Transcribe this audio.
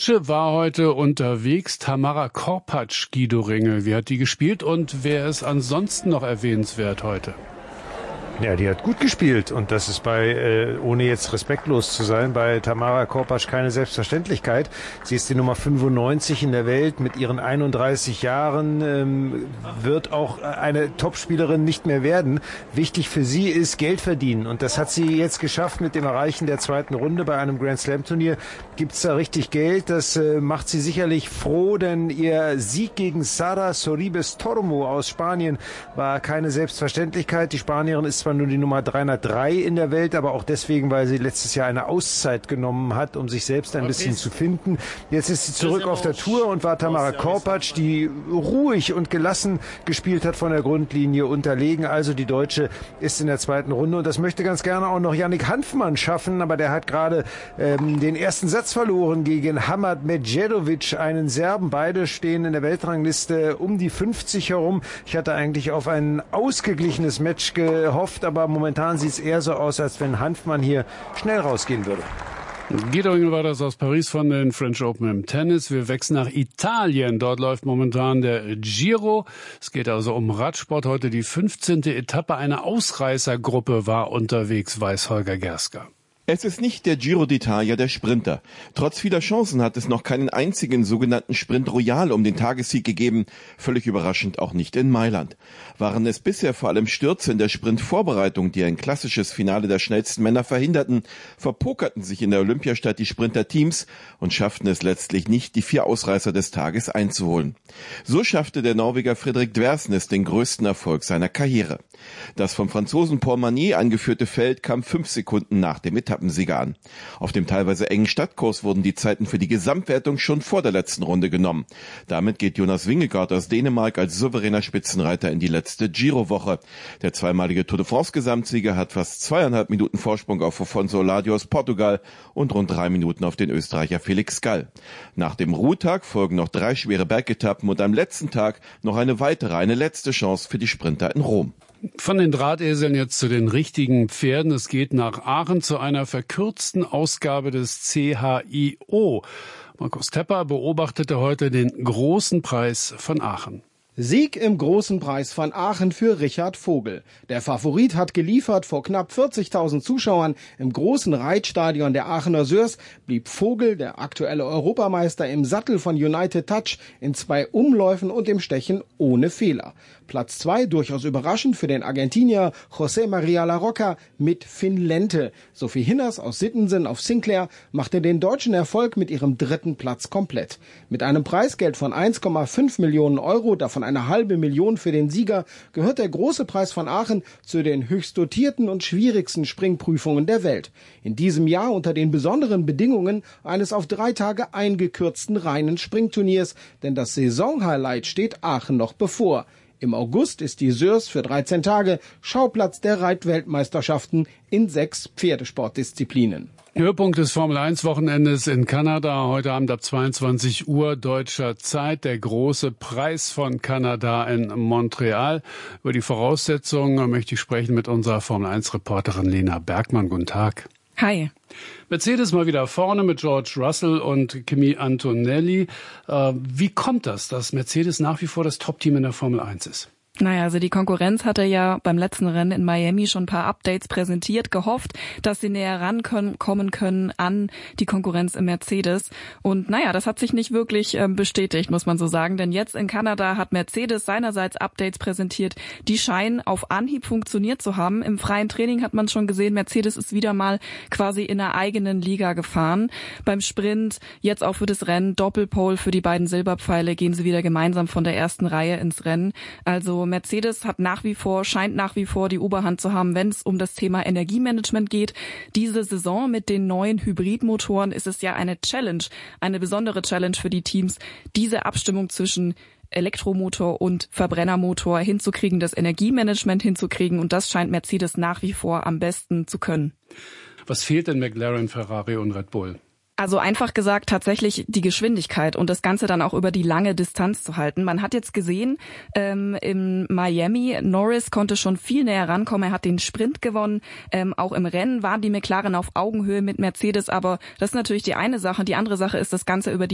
Deutsche war heute unterwegs. Tamara Korpatsch, Guido Ringel. Wie hat die gespielt und wer ist ansonsten noch erwähnenswert heute? Ja, die hat gut gespielt und das ist ohne jetzt respektlos zu sein, bei Tamara Korpatsch keine Selbstverständlichkeit. Sie ist die Nummer 95 in der Welt mit ihren 31 Jahren, wird auch eine Topspielerin nicht mehr werden. Wichtig für sie ist Geld verdienen und das hat sie jetzt geschafft mit dem Erreichen der zweiten Runde bei einem Grand Slam Turnier. Gibt's da richtig Geld? Das macht sie sicherlich froh, denn ihr Sieg gegen Sara Sorribes Tormo aus Spanien war keine Selbstverständlichkeit. Die Spanierin ist zwar nur die Nummer 303 in der Welt, aber auch deswegen, weil sie letztes Jahr eine Auszeit genommen hat, um sich selbst ein bisschen zu finden. Jetzt ist sie zurück auf der Tour und war Tamara Korpatsch, die ruhig und gelassen gespielt hat, von der Grundlinie unterlegen. Also die Deutsche ist in der zweiten Runde und das möchte ganz gerne auch noch Yannick Hanfmann schaffen, aber der hat gerade den ersten Satz verloren gegen Hamad Medjedovic, einen Serben. Beide stehen in der Weltrangliste um die 50 herum. Ich hatte eigentlich auf ein ausgeglichenes Match gehofft, aber momentan sieht es eher so aus, als wenn Hanfmann hier schnell rausgehen würde. Guido Ringel war das aus Paris von den French Open im Tennis. Wir wechseln nach Italien. Dort läuft momentan der Giro. Es geht also um Radsport. Heute die 15. Etappe. Eine Ausreißergruppe war unterwegs, weiß Holger Gersker. Es ist nicht der Giro d'Italia der Sprinter. Trotz vieler Chancen hat es noch keinen einzigen sogenannten Sprint Royal um den Tagessieg gegeben. Völlig überraschend auch nicht in Mailand. Waren es bisher vor allem Stürze in der Sprintvorbereitung, die ein klassisches Finale der schnellsten Männer verhinderten, verpokerten sich in der Olympiastadt die Sprinterteams und schafften es letztlich nicht, die 4 Ausreißer des Tages einzuholen. So schaffte der Norweger Fredrik Dversnes den größten Erfolg seiner Karriere. Das vom Franzosen Paul Magnier angeführte Feld kam 5 Sekunden nach dem Etappensieger an. Auf dem teilweise engen Stadtkurs wurden die Zeiten für die Gesamtwertung schon vor der letzten Runde genommen. Damit geht Jonas Vingegaard aus Dänemark als souveräner Spitzenreiter in die letzte Giro-Woche. Der zweimalige Tour de France-Gesamtsieger hat fast 2,5 Minuten Vorsprung auf Afonso Oladio aus Portugal und rund 3 Minuten auf den Österreicher Felix Gall. Nach dem Ruhetag folgen noch 3 schwere Bergetappen und am letzten Tag noch eine letzte Chance für die Sprinter in Rom. Von den Drahteseln jetzt zu den richtigen Pferden. Es geht nach Aachen zu einer verkürzten Ausgabe des CHIO. Markus Tepper beobachtete heute den Großen Preis von Aachen. Sieg im Großen Preis von Aachen für Richard Vogel. Der Favorit hat geliefert vor knapp 40.000 Zuschauern im großen Reitstadion der Aachener Sörs, blieb Vogel, der aktuelle Europameister, im Sattel von United Touch in 2 Umläufen und im Stechen ohne Fehler. Platz 2 durchaus überraschend für den Argentinier José María Larroca mit Finn Lente. Sophie Hinners aus Sittensen auf Sinclair machte den deutschen Erfolg mit ihrem 3. Platz komplett. Mit einem Preisgeld von 1,5 Millionen Euro, davon eine halbe Million für den Sieger, gehört der Große Preis von Aachen zu den höchst dotierten und schwierigsten Springprüfungen der Welt. In diesem Jahr unter den besonderen Bedingungen eines auf 3 Tage eingekürzten reinen Springturniers, denn das Saisonhighlight steht Aachen noch bevor. Im August ist die Sörs für 13 Tage Schauplatz der Reitweltmeisterschaften in 6 Pferdesportdisziplinen. Höhepunkt des Formel-1-Wochenendes in Kanada, heute Abend ab 22 Uhr deutscher Zeit, der große Preis von Kanada in Montreal. Über die Voraussetzungen möchte ich sprechen mit unserer Formel-1-Reporterin Lena Bergmann. Guten Tag. Hi. Mercedes mal wieder vorne mit George Russell und Kimi Antonelli. Wie kommt das, dass Mercedes nach wie vor das Top-Team in der Formel 1 ist? Naja, also die Konkurrenz hatte ja beim letzten Rennen in Miami schon ein paar Updates präsentiert, gehofft, dass sie näher rankommen können an die Konkurrenz im Mercedes. Und naja, das hat sich nicht wirklich bestätigt, muss man so sagen. Denn jetzt in Kanada hat Mercedes seinerseits Updates präsentiert, die scheinen auf Anhieb funktioniert zu haben. Im freien Training hat man schon gesehen, Mercedes ist wieder mal quasi in einer eigenen Liga gefahren. Beim Sprint, jetzt auch für das Rennen, Doppelpole für die beiden Silberpfeile, gehen sie wieder gemeinsam von der ersten Reihe ins Rennen. Also Mercedes scheint nach wie vor die Oberhand zu haben, wenn es um das Thema Energiemanagement geht. Diese Saison mit den neuen Hybridmotoren ist es ja eine Challenge, eine besondere Challenge für die Teams, diese Abstimmung zwischen Elektromotor und Verbrennermotor hinzukriegen, das Energiemanagement hinzukriegen, und das scheint Mercedes nach wie vor am besten zu können. Was fehlt denn McLaren, Ferrari und Red Bull? Also einfach gesagt tatsächlich die Geschwindigkeit und das Ganze dann auch über die lange Distanz zu halten. Man hat jetzt gesehen, in Miami, Norris konnte schon viel näher rankommen. Er hat den Sprint gewonnen. Auch im Rennen waren die McLaren auf Augenhöhe mit Mercedes. Aber das ist natürlich die eine Sache. Die andere Sache ist das Ganze über die